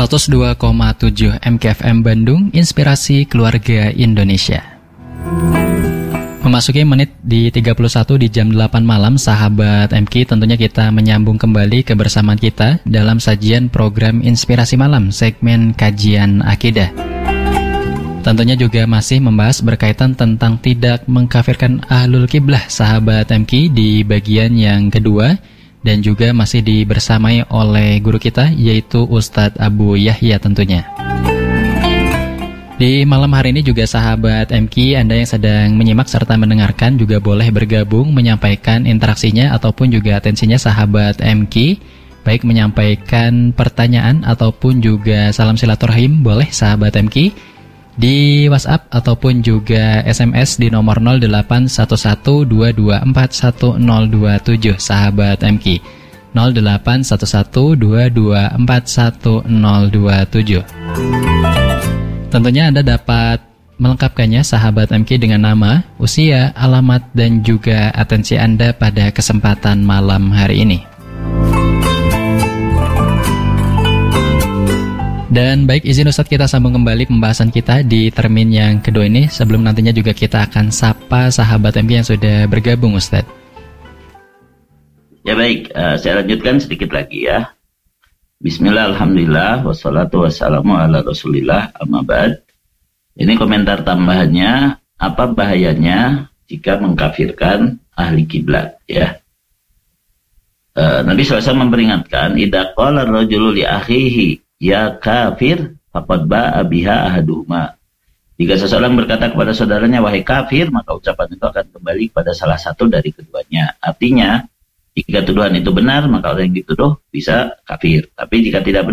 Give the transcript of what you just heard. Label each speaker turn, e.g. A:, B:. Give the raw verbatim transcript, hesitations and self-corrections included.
A: seratus dua koma tujuh M K F M Bandung, Inspirasi Keluarga Indonesia. Memasuki menit di tiga puluh satu di jam delapan malam, sahabat M K, tentunya kita menyambung kembali kebersamaan kita dalam sajian program Inspirasi Malam, segmen kajian akidah. Tentunya juga masih membahas berkaitan tentang tidak mengkafirkan ahlul kiblah, sahabat M K, di bagian yang kedua, dan juga masih dibersamai oleh guru kita, yaitu Ustadz Abu Yahya tentunya. Di malam hari ini juga sahabat M K, Anda yang sedang menyimak serta mendengarkan juga boleh bergabung menyampaikan interaksinya ataupun juga atensinya, sahabat M K, baik menyampaikan pertanyaan ataupun juga salam silaturahim, boleh sahabat M K, di WhatsApp ataupun juga S M S di nomor nol delapan satu satu dua dua empat satu nol dua tujuh, sahabat M K, nol delapan satu satu dua dua empat satu nol dua tujuh. Tentunya Anda dapat melengkapkannya, sahabat M K, dengan nama, usia, alamat, dan juga atensi Anda pada kesempatan malam hari ini. Dan baik, izin Ustadz kita sambung kembali pembahasan kita di termin yang kedua ini, sebelum nantinya juga kita akan sapa sahabat M K yang sudah bergabung, Ustadz.
B: Ya baik, uh, saya lanjutkan sedikit lagi ya. Bismillah, alhamdulillah, wassalatu wassalamu ala rasulillah, amma ba'd. Ini komentar tambahannya, apa bahayanya jika mengkafirkan ahli kiblat ya. Uh, Nabi shallallahu alaihi wasallam memperingatkan, idza qala ar-rajulu li akhihi ya kafir faqad ba'a biha ahaduhuma. Jika seseorang berkata kepada saudaranya wahai kafir, maka ucapan itu akan kembali kepada salah satu dari keduanya. Artinya, jika tuduhan itu benar, maka orang yang dituduh bisa kafir. Tapi jika tidak benar,